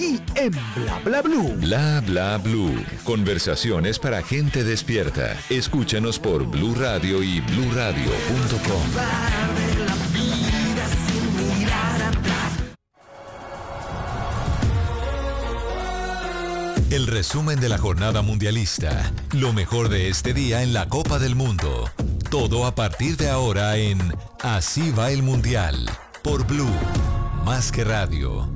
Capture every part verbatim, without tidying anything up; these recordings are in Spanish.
aquí en Bla Bla Blue. Bla Bla Blue. Conversaciones para gente despierta. Escúchanos por Blue Radio y blue radio punto com. El resumen de la jornada mundialista. Lo mejor de este día en la Copa del Mundo. Todo a partir de ahora en Así va el Mundial. Por Blue. Más que radio.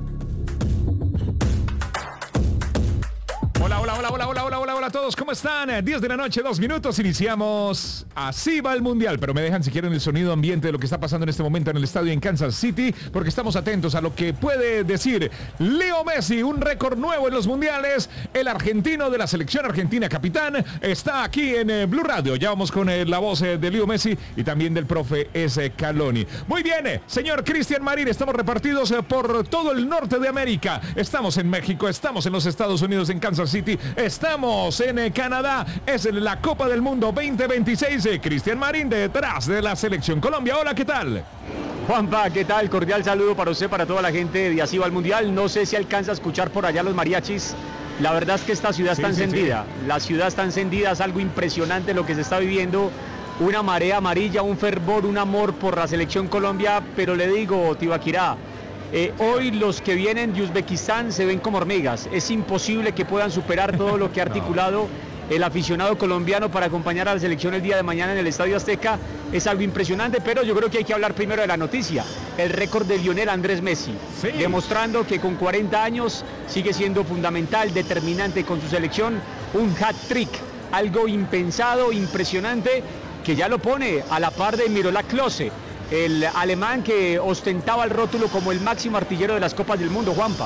Hola, hola, hola, hola, hola, hola, hola, hola a todos, ¿cómo están? diez de la noche, dos minutos, iniciamos Así va el Mundial, pero me dejan si quieren el sonido ambiente de lo que está pasando en este momento en el estadio en Kansas City, porque estamos atentos a lo que puede decir Leo Messi, un récord nuevo en los mundiales, el argentino de la selección argentina, capitán, está aquí en eh, Blue Radio, ya vamos con eh, la voz eh, de Leo Messi y también del profe S. Caloni. Muy bien, eh, señor Cristian Marín, estamos repartidos eh, por todo el norte de América, estamos en México, estamos en los Estados Unidos, en Kansas City, estamos en eh, Canadá, es la Copa del Mundo veinte veintiséis, eh, Cristian Marín detrás de la selección Colombia. Hola, ¿qué tal? Juanpa, ¿qué tal? Cordial saludo para usted, para toda la gente de Así va el Mundial. No sé si alcanza a escuchar por allá los mariachis. La verdad es que esta ciudad Sí, está sí, encendida. sí. La ciudad está encendida, es algo impresionante lo que se está viviendo. Una marea amarilla, un fervor, un amor por la selección Colombia. Pero le digo, Tibaquirá, eh, hoy los que vienen de Uzbekistán se ven como hormigas. Es imposible que puedan superar todo lo que ha articulado el aficionado colombiano para acompañar a la selección el día de mañana en el Estadio Azteca. Es algo impresionante, pero yo creo que hay que hablar primero de la noticia, el récord de Lionel Andrés Messi, Sí. demostrando que con cuarenta años sigue siendo fundamental, determinante con su selección, un hat-trick, algo impensado, impresionante, que ya lo pone a la par de Miroslav Klose, el alemán que ostentaba el rótulo como el máximo artillero de las Copas del Mundo, Juanpa.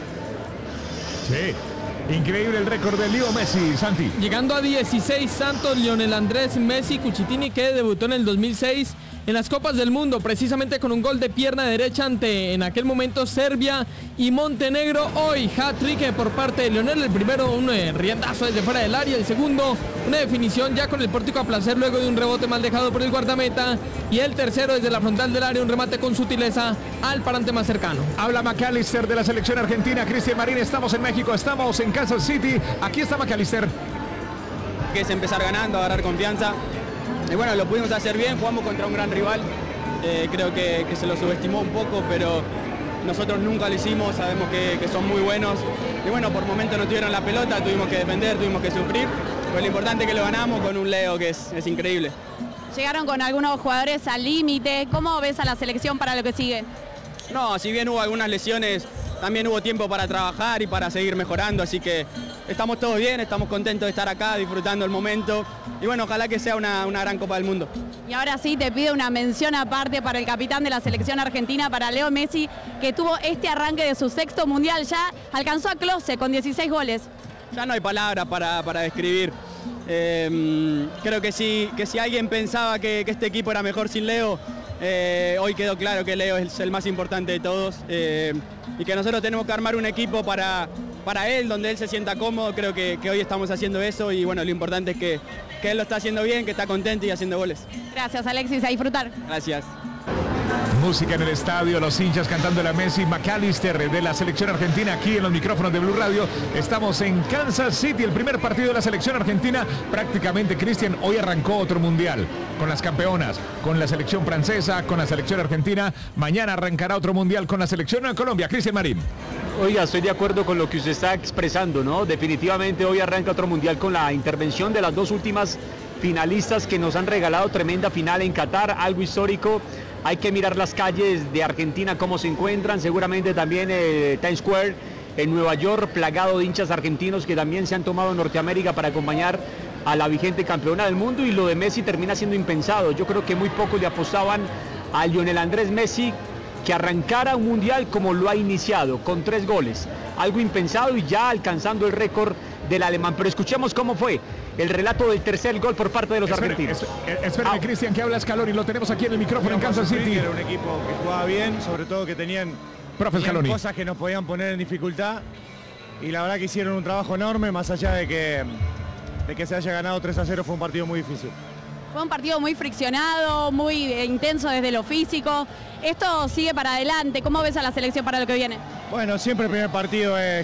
Sí. Increíble el récord de Leo Messi, Santi. Llegando a dieciséis santos, Lionel Andrés Messi Cuchitini, que debutó en el dos mil seis en las Copas del Mundo, precisamente con un gol de pierna derecha ante, en aquel momento, Serbia y Montenegro. Hoy, hat-trick por parte de Lionel, el primero un eh, riendazo desde fuera del área, el segundo una definición ya con el pórtico a placer luego de un rebote mal dejado por el guardameta, y el tercero desde la frontal del área, un remate con sutileza al parante más cercano. Habla McAllister de la selección argentina, Cristian Marín, estamos en México, estamos en Kansas City, aquí está McAllister. Que es empezar ganando, agarrar confianza. Y bueno, lo pudimos hacer bien, jugamos contra un gran rival. Eh, creo que, que se lo subestimó un poco, pero nosotros nunca lo hicimos, sabemos que, que son muy buenos. Y bueno, por momentos no tuvieron la pelota, tuvimos que defender, tuvimos que sufrir. Pero lo importante es que lo ganamos con un Leo que es, es increíble. Llegaron con algunos jugadores al límite. ¿Cómo ves a la selección para lo que sigue? No, si bien hubo algunas lesiones, también hubo tiempo para trabajar y para seguir mejorando, así que estamos todos bien, estamos contentos de estar acá, disfrutando el momento, y bueno, ojalá que sea una, una gran Copa del Mundo. Y ahora sí te pido una mención aparte para el capitán de la selección argentina, para Leo Messi, que tuvo este arranque de su sexto mundial, ya alcanzó a Klose con dieciséis goles. Ya no hay palabras para, para describir. Eh, creo que si, que si alguien pensaba que, que este equipo era mejor sin Leo, eh, hoy quedó claro que Leo es el más importante de todos, eh, y que nosotros tenemos que armar un equipo para, para él, donde él se sienta cómodo. Creo que, que hoy estamos haciendo eso, y bueno, lo importante es que, que él lo está haciendo bien, que está contento y haciendo goles. Gracias, Alexis, a disfrutar. Gracias. Música en el estadio, los hinchas cantando la Messi, McAllister de la selección argentina aquí en los micrófonos de Blue Radio. Estamos en Kansas City, el primer partido de la selección argentina. Prácticamente, Cristian, hoy arrancó otro mundial con las campeonas, con la selección francesa, con la selección argentina. Mañana arrancará otro mundial con la selección de Colombia. Cristian Marín. Oiga, estoy de acuerdo con lo que usted está expresando, ¿no? Definitivamente hoy arranca otro mundial con la intervención de las dos últimas finalistas que nos han regalado tremenda final en Qatar, algo histórico. Hay que mirar las calles de Argentina, cómo se encuentran, seguramente también eh, Times Square en Nueva York, plagado de hinchas argentinos que también se han tomado en Norteamérica para acompañar a la vigente campeona del mundo, y lo de Messi termina siendo impensado. Yo creo que muy pocos le apostaban a Lionel Andrés Messi que arrancara un mundial como lo ha iniciado, con tres goles, algo impensado, y ya alcanzando el récord del alemán. Pero escuchemos cómo fue el relato del tercer gol por parte de los Espere, argentinos. es- Espérame, Ah. Cristian, que habla Scaloni, lo tenemos aquí en el micrófono en Kansas City. Era un equipo que jugaba bien, sobre todo que tenían, Profe tenían Scaloni. cosas que nos podían poner en dificultad, y la verdad que hicieron un trabajo enorme, más allá de que, de que se haya ganado tres a cero, fue un partido muy difícil. Fue un partido muy friccionado, muy eh, intenso desde lo físico. Esto sigue para adelante. ¿Cómo ves a la selección para lo que viene? Bueno, siempre el primer partido es